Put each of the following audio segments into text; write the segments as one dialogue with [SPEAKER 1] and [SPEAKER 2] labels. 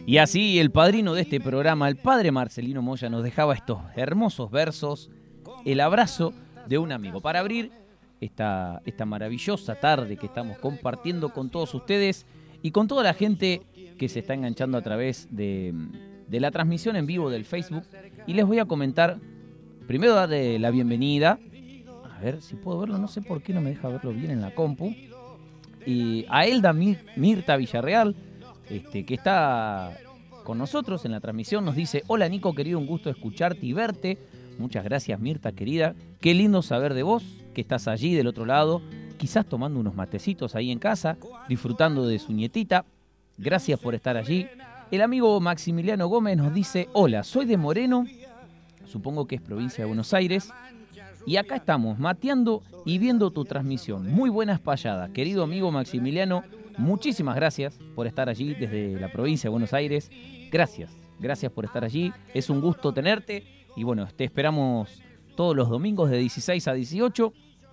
[SPEAKER 1] Y así el padrino de este programa, el padre Marcelino Moya, nos dejaba estos hermosos versos, el abrazo de un amigo, para abrir esta maravillosa tarde que estamos compartiendo con todos ustedes y con toda la gente que se está enganchando a través de la transmisión en vivo del Facebook. Y les voy a comentar, primero darle la bienvenida, a ver si puedo verlo, no sé por qué no me deja verlo bien en la compu, y a Elda Mirta Villarreal, que está con nosotros en la transmisión. Nos dice: hola Nico querido, un gusto escucharte y verte. Muchas gracias Mirta querida, qué lindo saber de vos, que estás allí del otro lado, quizás tomando unos matecitos ahí en casa, disfrutando de su nietita. Gracias por estar allí. El amigo Maximiliano Gómez nos dice: hola, soy de Moreno, supongo que es provincia de Buenos Aires, y acá estamos mateando y viendo tu transmisión. Muy buenas payadas, querido amigo Maximiliano. Muchísimas gracias por estar allí desde la provincia de Buenos Aires. Gracias por estar allí. Es un gusto tenerte. Y bueno, te esperamos todos los domingos de 16 a 18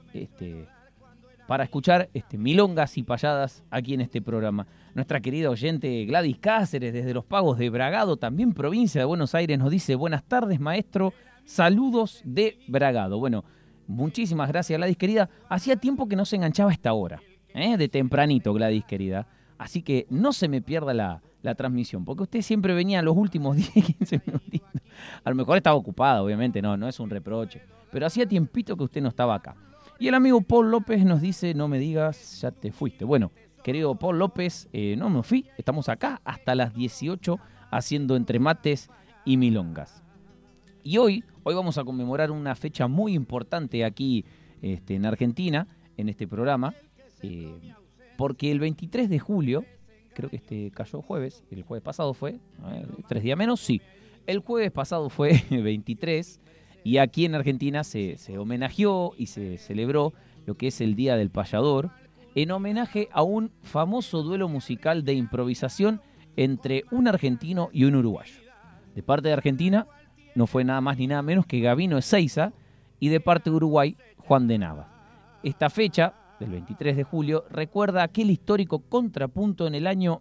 [SPEAKER 1] para escuchar milongas y payadas aquí en este programa. Nuestra querida oyente Gladys Cáceres, desde Los Pagos de Bragado, también provincia de Buenos Aires, nos dice: buenas tardes, maestro. Saludos de Bragado. Bueno, muchísimas gracias, Gladys querida. Hacía tiempo que no se enganchaba a esta hora. De tempranito, Gladys querida. Así que no se me pierda la transmisión, porque usted siempre venía los últimos 10, 15 minutitos. A lo mejor estaba ocupada, obviamente, no es un reproche. Pero hacía tiempito que usted no estaba acá. Y el amigo Paul López nos dice: no me digas, ya te fuiste. Bueno, querido Paul López, no me fui. Estamos acá hasta las 18 haciendo entre mates y milongas. Y hoy vamos a conmemorar una fecha muy importante aquí en Argentina, en este programa. Porque el 23 de julio, creo que cayó jueves, el jueves pasado fue, 3 días menos, sí. El jueves pasado fue 23 y aquí en Argentina se homenajeó y se celebró lo que es el Día del Payador, en homenaje a un famoso duelo musical de improvisación entre un argentino y un uruguayo. De parte de Argentina no fue nada más ni nada menos que Gabino Ezeiza, y de parte de Uruguay, Juan de Nava. Esta fecha del 23 de julio recuerda aquel histórico contrapunto en el año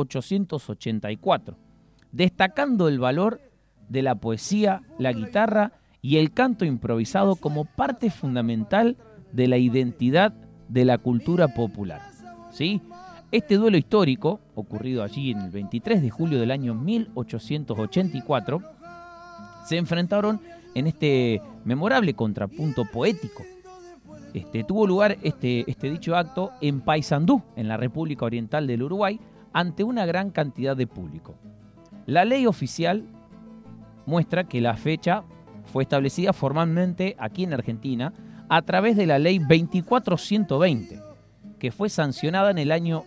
[SPEAKER 1] 1884, destacando el valor de la poesía, la guitarra y el canto improvisado como parte fundamental de la identidad de la cultura popular. ¿Sí? Este duelo histórico, ocurrido allí en el 23 de julio del año 1884, se enfrentaron en este memorable contrapunto poético. Tuvo lugar este dicho acto en Paysandú, en la República Oriental del Uruguay, ante una gran cantidad de público. La ley oficial muestra que la fecha fue establecida formalmente aquí en Argentina a través de la ley 2420, que fue sancionada en el año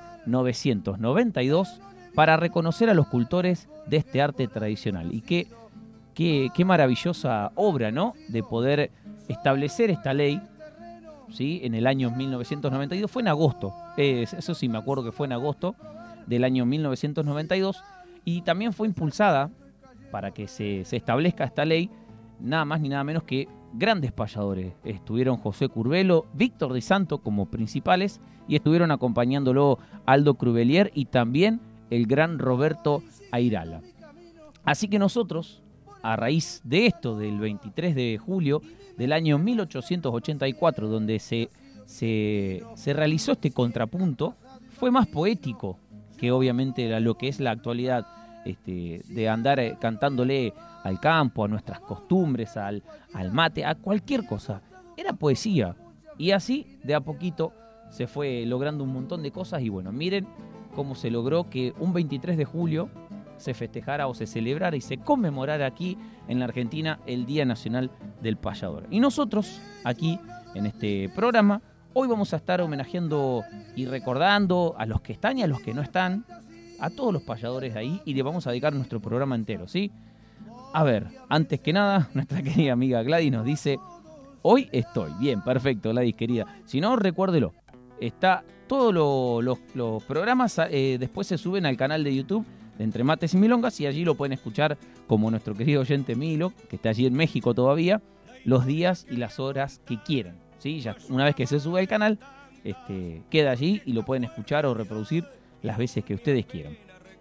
[SPEAKER 1] 1992 para reconocer a los cultores de este arte tradicional. Y qué maravillosa obra, ¿no?, de poder establecer esta ley. ¿Sí? En el año 1992, fue en agosto, eso sí me acuerdo que fue en agosto del año 1992, y también fue impulsada para que se establezca esta ley, nada más ni nada menos que grandes payadores. Estuvieron José Curbelo, Víctor de Santo como principales, y estuvieron acompañándolo Aldo Crubelier y también el gran Roberto Airala. Así que nosotros, a raíz de esto, del 23 de julio del año 1884, donde se realizó este contrapunto, fue más poético que obviamente lo que es la actualidad, de andar cantándole al campo, a nuestras costumbres, al mate, a cualquier cosa. Era poesía. Y así, de a poquito, se fue logrando un montón de cosas. Y bueno, miren cómo se logró que un 23 de julio se festejara o se celebrara y se conmemorara aquí en la Argentina el Día Nacional del Payador. Y nosotros, aquí en este programa, hoy vamos a estar homenajeando y recordando a los que están y a los que no están, a todos los payadores de ahí, y le vamos a dedicar nuestro programa entero, ¿sí? A ver, antes que nada, nuestra querida amiga Gladys nos dice: hoy estoy. Bien, perfecto, Gladys querida. Si no, recuérdelo. Está todos los programas, después se suben al canal de YouTube de Entre Mates y Milongas, y allí lo pueden escuchar como nuestro querido oyente Milo, que está allí en México todavía, los días y las horas que quieran, ¿sí? Ya una vez que se sube al canal, queda allí y lo pueden escuchar o reproducir las veces que ustedes quieran.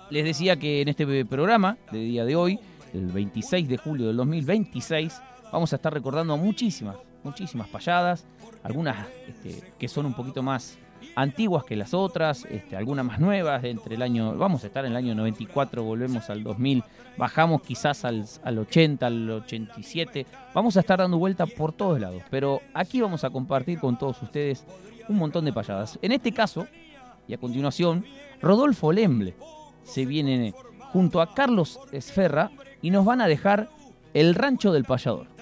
[SPEAKER 1] les decía que en este programa de día de hoy, el 26 de julio del 2026, vamos a estar recordando muchísimas payadas, algunas que son un poquito más antiguas que las otras, algunas más nuevas, vamos a estar en el año 94, volvemos al 2000, bajamos quizás al 80, al 87, vamos a estar dando vuelta por todos lados, pero aquí vamos a compartir con todos ustedes un montón de payadas. En este caso, y a continuación, Rodolfo Lemble se viene junto a Carlos Esferra y nos van a dejar El Rancho del Payador.